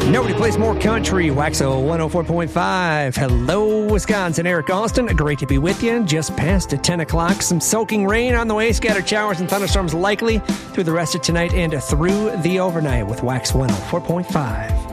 Nobody plays more country. Waxo 104.5. Hello, Wisconsin. Eric Austin. Great to be with you. Just past 10 o'clock. Some soaking rain on the way. Scattered showers and thunderstorms likely through the rest of tonight and through the overnight with Wax 104.5.